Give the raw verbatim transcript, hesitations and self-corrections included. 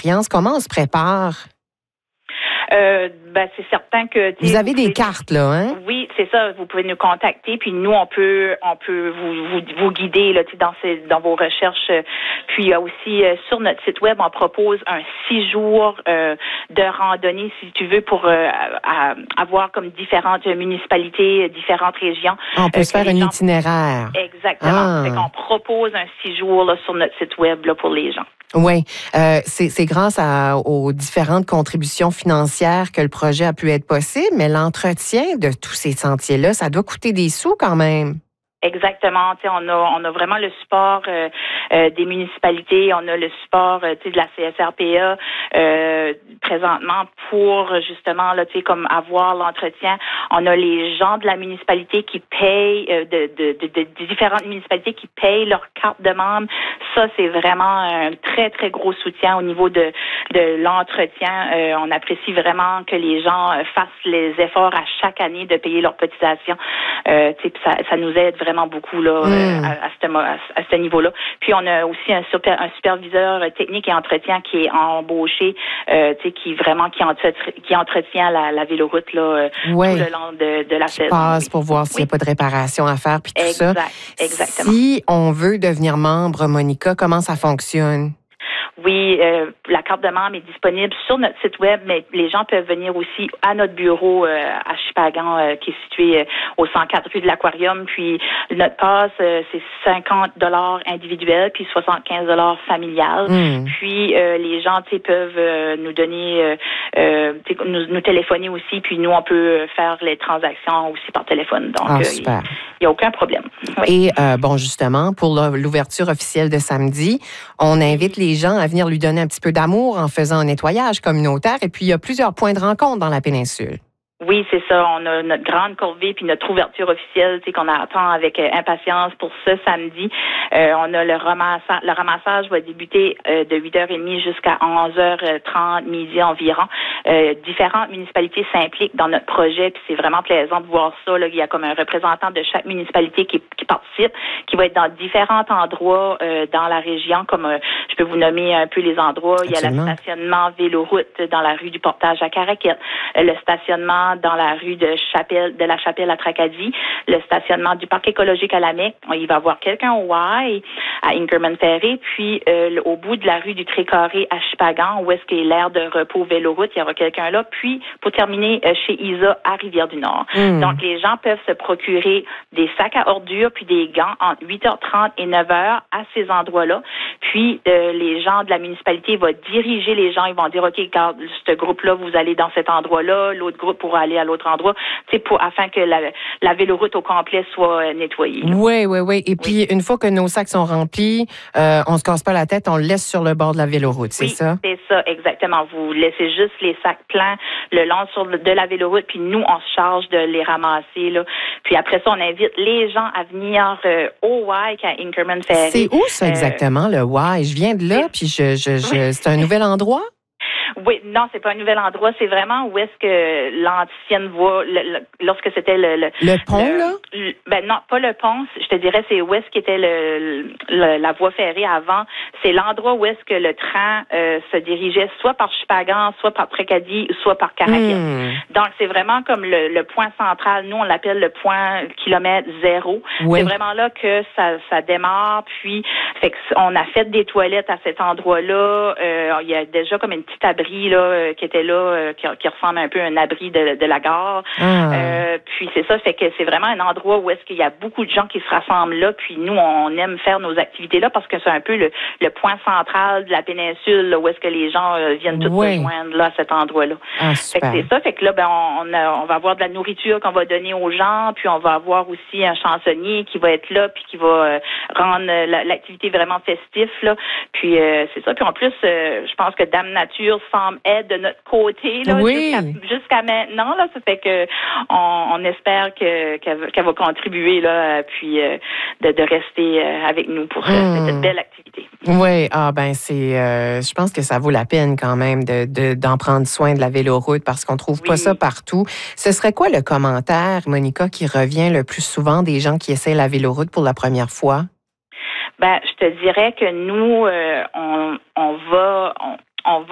d'expérience. Comment on se prépare? Euh, ben, c'est certain que... Vous avez des cartes, là, hein? Oui, c'est ça. Vous pouvez nous contacter, puis nous, on peut on peut vous, vous, vous guider là, dans, ces, dans vos recherches. Puis euh, aussi, euh, sur notre site web, on propose un six jours euh, de randonnée, si tu veux, pour euh, à, avoir comme différentes municipalités, différentes régions. On peut euh, se faire un gens... itinéraire. Exactement. Ah. Fait qu'on propose un six jours là, sur notre site web là, pour les gens. Oui, euh, c'est, c'est grâce à, aux différentes contributions financières que le projet a pu être possible, mais l'entretien de tous ces sentiers-là, ça doit coûter des sous quand même. Exactement. Tu sais, on a on a vraiment le support euh, euh, des municipalités, on a le support euh, tu sais de la C S R P A euh, présentement pour justement là tu sais comme avoir l'entretien. On a les gens de la municipalité qui payent euh, de, de, de, de, de différentes municipalités qui payent leur carte de membre. Ça c'est vraiment un très très gros soutien au niveau de de l'entretien. Euh, on apprécie vraiment que les gens fassent les efforts à chaque année de payer leur cotisation. Euh, tu sais, ça ça nous aide vraiment beaucoup là mmh. euh, à, à, ce, à, à ce niveau-là. Puis on a aussi un, super, un superviseur technique et entretien qui est embauché, euh, tu sais, qui vraiment qui, entretient, qui entretient la, la véloroute là ouais. tout le long de, de la qui saison. passe oui. pour voir s'il n'y a oui. pas de réparation à faire puis tout exact, ça. Exactement. Si on veut devenir membre, Monica, comment ça fonctionne? Oui, euh, la carte de membre est disponible sur notre site web, mais les gens peuvent venir aussi à notre bureau euh, à Shippagan, euh, qui est situé euh, au cent quatre rue de l'Aquarium. Puis notre passe, euh, c'est cinquante dollars individuel, puis soixante-quinze dollars familial. Mm. Puis euh, les gens, tu sais, peuvent euh, nous donner, euh, euh, nous, nous téléphoner aussi, puis nous on peut faire les transactions aussi par téléphone. Donc, ah, euh, super. il n'y a aucun problème. Oui. Et euh, bon, justement, pour l'ouverture officielle de samedi, on invite les gens à venir lui donner un petit peu d'amour en faisant un nettoyage communautaire. Et puis, il y a plusieurs points de rencontre dans la péninsule. Oui, c'est ça. On a notre grande corvée puis notre ouverture officielle, tu sais, qu'on attend avec euh, impatience pour ce samedi. Euh, on a le ramassage. Le ramassage va débuter euh, de huit heures trente jusqu'à onze heures trente, midi environ. Euh, différentes municipalités s'impliquent dans notre projet, puis c'est vraiment plaisant de voir ça. Là. Il y a comme un représentant de chaque municipalité qui, qui participe, qui va être dans différents endroits euh, dans la région, comme euh, je peux vous nommer un peu les endroits. Absolument. Il y a le stationnement Véloroute dans la rue du Portage à Caraquette, le stationnement dans la rue de Chapelle, de la Chapelle à Tracadie, le stationnement du parc écologique à la Mecque. Il va y avoir quelqu'un au Y à Inkerman Ferry, puis euh, au bout de la rue du Trécarré à Shippagan, où est-ce qu'il y a l'aire de repos Véloroute, il y aura quelqu'un là. Puis, pour terminer, euh, chez Isa à Rivière-du-Nord. Mm. Donc, les gens peuvent se procurer des sacs à ordures puis des gants entre huit heures trente et neuf heures à ces endroits-là. Puis, euh, les gens de la municipalité vont diriger les gens. Ils vont dire, OK, quand ce groupe-là, vous allez dans cet endroit-là, l'autre groupe pour aller à l'autre endroit, tu sais, pour afin que la, la véloroute au complet soit nettoyée. Oui, oui, oui. Et puis, oui. une fois que nos sacs sont remplis, euh, on se casse pas la tête, on le laisse sur le bord de la véloroute, c'est oui, ça? c'est ça, exactement. Vous laissez juste les sacs pleins le long sur de la véloroute, puis nous, on se charge de les ramasser, là. Puis après ça, on invite les gens à venir euh, au Y à Inkerman Ferry. C'est où ça exactement, euh, le Y? Je viens de là, puis je, je, je, oui. c'est un nouvel endroit? Oui, non, c'est pas un nouvel endroit. C'est vraiment où est-ce que l'ancienne voie, le, le, lorsque c'était le, le... Le pont, le, là? Le, ben non, pas le pont. Je te dirais, c'est où est-ce qu'était le, le, la voie ferrée avant. C'est l'endroit où est-ce que le train euh, se dirigeait soit par Shippagan, soit par Tracadie, soit par Caraquette. Mm. Donc, c'est vraiment comme le, le point central. Nous, on l'appelle le point kilomètre zéro. Oui. C'est vraiment là que ça, ça démarre. Puis, fait que on a fait des toilettes à cet endroit-là. Euh, il y a déjà comme une petite abri là euh, qui était là, euh, qui, qui ressemble un peu à un abri de, de la gare. Ah. Euh, puis c'est ça, fait que c'est vraiment un endroit où est-ce qu'il y a beaucoup de gens qui se rassemblent là. Puis nous, on aime faire nos activités là parce que c'est un peu le, le point central de la péninsule là, où est-ce que les gens euh, viennent tous oui. se joindre là à cet endroit-là. Ah, fait que c'est ça, fait que là, ben on, a, on va avoir de la nourriture qu'on va donner aux gens, puis on va avoir aussi un chansonnier qui va être là, puis qui va euh, rendre la, l'activité vraiment festive là. Puis euh, c'est ça. Puis en plus, euh, je pense que Dame Nature semble être de notre côté là, oui. jusqu'à, jusqu'à maintenant là. Ça fait que on, on espère que qu'elle, qu'elle va contribuer là, puis euh, de, de rester euh, avec nous pour mmh. cette belle activité. Oui, ah ben c'est, euh, je pense que ça vaut la peine quand même de, de d'en prendre soin de la véloroute parce qu'on trouve oui. pas ça partout. Ce serait quoi le commentaire, Monica, qui revient le plus souvent des gens qui essaient la véloroute pour la première fois? Ben, je te dirais que nous, euh, on, on va, on, on va